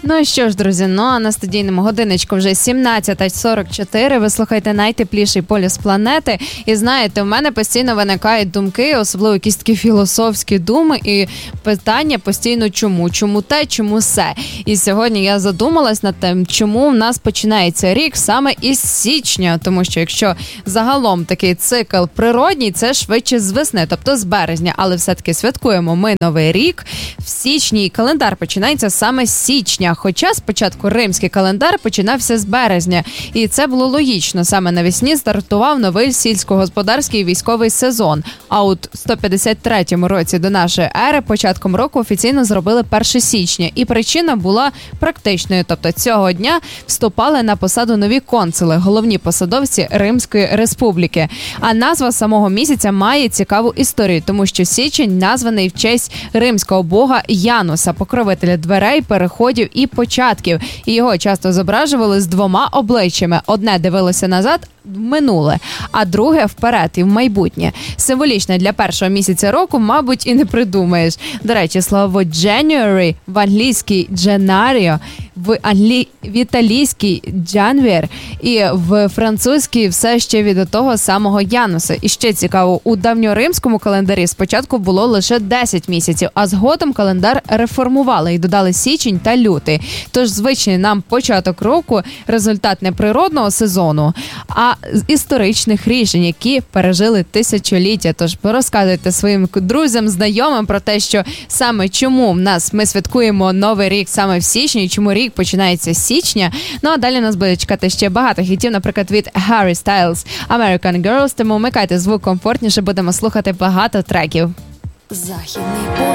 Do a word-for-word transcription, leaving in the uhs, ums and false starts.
Ну що ж, друзі, ну а на студійному годиночку вже сімнадцята сорок чотири. Ви слухаєте найтепліший полюс планети. І знаєте, у мене постійно виникають думки, особливо якісь такі філософські думи і питання постійно чому? Чому те, чому се? І сьогодні я задумалась над тим, чому в нас починається рік саме із січня. Тому що якщо загалом такий цикл природній, це швидше з весни, тобто з березня. Але все-таки святкуємо ми Новий рік в січні. І календар починається саме з січня. Хоча спочатку римський календар починався з березня. І це було логічно. Саме навесні стартував новий сільськогосподарський військовий сезон. А от в сто п'ятдесят третьому році до нашої ери початком року офіційно зробили перше січня. І причина була практичною. Тобто цього дня вступали на посаду нові консули, головні посадовці Римської республіки. А назва самого місяця має цікаву історію, тому що січень названий в честь римського бога Януса, покровителя дверей, переходів і початків. І його часто зображували з двома обличчями. Одне дивилося назад, в минуле, а друге вперед і в майбутнє. Символічне для першого місяця року, мабуть, і не придумаєш. До речі, слово January в англійській Januario, в, англі... в італійській January і в французькій все ще від того самого Януса. І ще цікаво, у давньоримському календарі спочатку було лише десять місяців, а згодом календар реформували і додали січень та лютий. Тож звичний нам початок року – результат не природного сезону, а з історичних рішень, які пережили тисячоліття. Тож порозказуйте своїм друзям, знайомим про те, що саме чому в нас ми святкуємо Новий рік саме в січні, чому рік починається з січня. Ну а далі нас буде чекати ще багато хітів, наприклад, від Harry Styles, American Girls, тому вмикайте звук комфортніше, будемо слухати багато треків. Західний